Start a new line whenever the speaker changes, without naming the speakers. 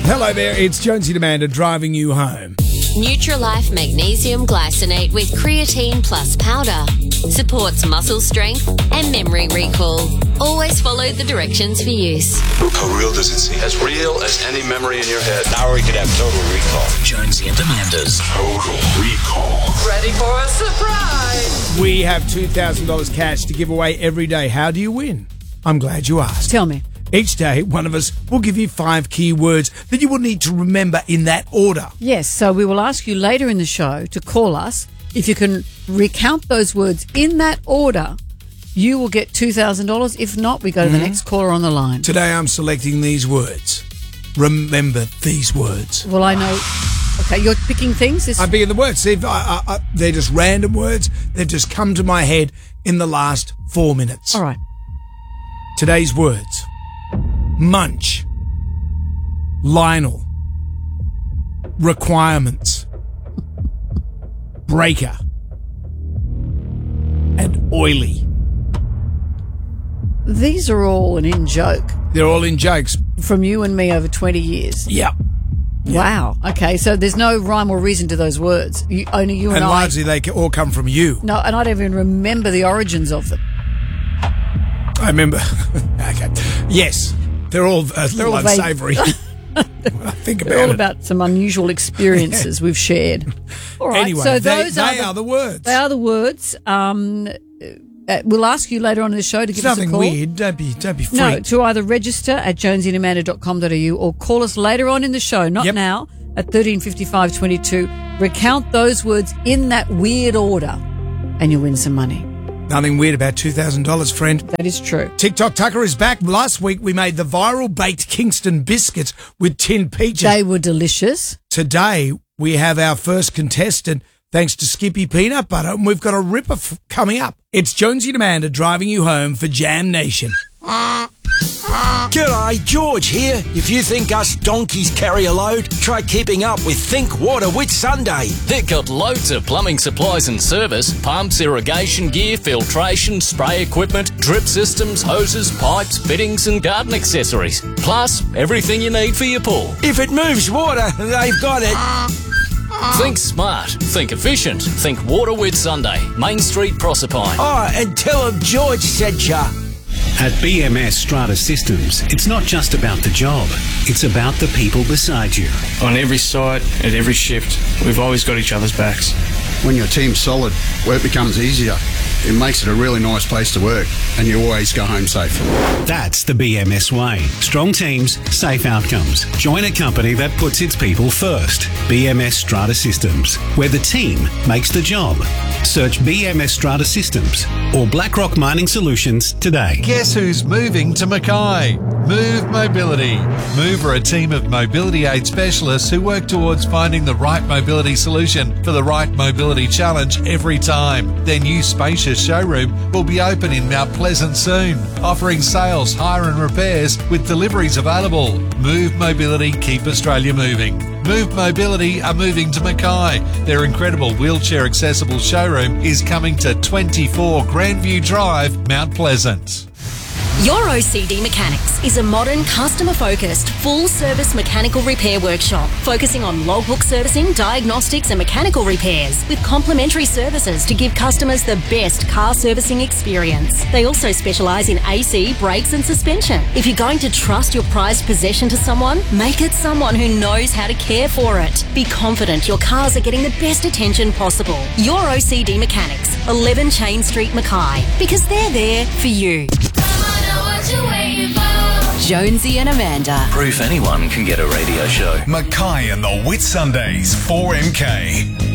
Hello there, it's Jonesy and Amanda driving you home.
Nutrilife Magnesium Glycinate with Creatine Plus Powder. Supports muscle strength and memory recall. Always follow the directions for use.
How real does it seem?
As real as any memory in your head.
Now we could have total recall.
Jonesy and Amanda's
Total Recall.
Ready for a surprise?
We have $2,000 cash to give away every day. How do you win? I'm glad you asked.
Tell me.
Each day, one of us will give you 5 key words that you will need to remember in that order.
Yes, so we will ask you later in the show to call us. If you can recount those words in that order, you will get $2,000. If not, we go to the next caller on the line.
Today, I'm selecting these words. Remember these words.
Well, I know. Okay, you're picking things?
I'm picking the words. See, they're just random words. They've just come to my head in the last 4 minutes.
All right.
Today's words. Munch. Lionel. Requirements. Breaker. And oily.
These are all an in-joke.
They're all in jokes.
From you and me over 20 years.
Yep.
Wow. Okay, so there's no rhyme or reason to those words. Only you and
And
I.
largely they all come from you.
No, and I don't even remember the origins of them.
I remember. Okay. Yes. They're all
all
unsavoury. Think
They're all
about it.
about some unusual experiences we've shared. All right.
Anyway,
so
they
those
are the words.
They are the words. We'll ask you later on in the show to
It's
give us a
nothing
call.
weird. Don't be freaked.
No, to either register at jonesyandamanda.com.au or call us later on in the show, not
Yep.
now, at 135522. Recount those words in that weird order and you'll win some money.
Nothing weird about $2,000, friend.
That is true.
TikTok Tucker is back. Last week we made the viral baked Kingston biscuits with tinned peaches.
They were delicious.
Today we have our first contestant thanks to Skippy Peanut Butter, and we've got a ripper coming up. It's Jonesy and Amanda driving you home for Jam Nation.
G'day, George here. If you think us donkeys carry a load, try keeping up with Think Water Whitsunday.
They've got loads of plumbing supplies and service, pumps, irrigation gear, filtration, spray equipment, drip systems, hoses, pipes, fittings and garden accessories. Plus, everything you need for your pool.
If it moves water, they've got it.
Think smart, think efficient, think Water Whitsunday, Main Street, Proserpine.
Oh, and tell them George said ya.
At BMS Strata Systems, it's not just about the job, it's about the people beside you.
On every site, at every shift, we've always got each other's backs.
When your team's solid, work becomes easier. It makes it a really nice place to work, and you always go home safe.
That's the BMS way. Strong teams, safe outcomes. Join a company that puts its people first. BMS Strata Systems, where the team makes the job. Search BMS Strata Systems or BlackRock Mining Solutions today.
Guess who's moving to Mackay? Move Mobility. Move are a team of mobility aid specialists who work towards finding the right mobility solution for the right mobility challenge every time. Their new spacious showroom will be open in Mount Pleasant soon, offering sales, hire and repairs with deliveries available. Move Mobility, keep Australia moving. Move Mobility are moving to Mackay. Their incredible wheelchair accessible showroom is coming to 24 Grandview Drive, Mount Pleasant.
Your OCD Mechanics is a modern, customer-focused, full-service mechanical repair workshop focusing on logbook servicing, diagnostics and mechanical repairs with complimentary services to give customers the best car servicing experience. They also specialise in AC, brakes and suspension. If you're going to trust your prized possession to someone, make it someone who knows how to care for it. Be confident your cars are getting the best attention possible. Your OCD Mechanics, 11 Chain Street, Mackay, because they're there for you. Jonesy and Amanda.
Proof anyone can get a radio show.
Mackay and the Whitsundays, 4MK.